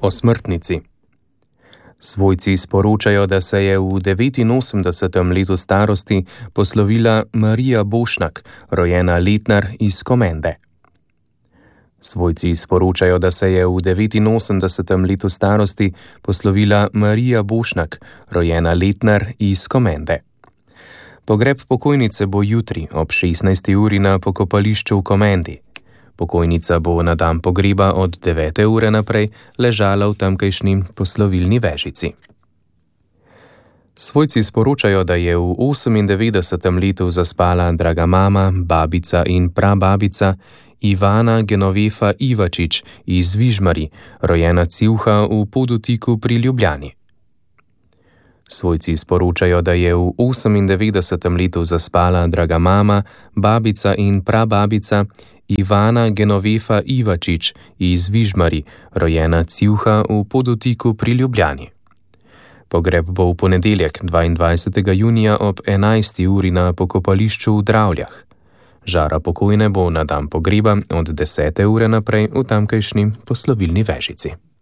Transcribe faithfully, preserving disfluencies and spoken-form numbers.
O smrtnici. Svojci sporočajo, da se je v devetinosemdesetem letu starosti poslovila Marija Bošnak, rojena Letnar iz Komende. Svojci sporočajo, da se je v devetinosemdesetem letu starosti poslovila Marija Bošnak, rojena Letnar iz Komende. Pogreb pokojnice bo jutri ob šestnajsti uri na pokopališču v Komendi. Pokojnica bo na dan pogreba od devete ure naprej ležala v tamkajšnji poslovilni vežici. Svojci sporočajo, da je v osemindevetdesetem letu zaspala draga mama, babica in prababica Ivana Genovefa Ivačič iz Vižmari, rojena Civha v Podutiku pri Ljubljani. Svojci sporočajo, da je v osemindevetdesetem letu zaspala draga mama, babica in prababica Ivana Genovefa Ivačič iz Vižmari, rojena Civha v Podutiku pri Ljubljani. Pogreb bo v ponedeljek dvaindvajsetega junija ob enajsti uri na pokopališču v Dravljah. Žara pokojne bo na dan pogreba od desete ure naprej v tamkajšnji poslovilni vežici.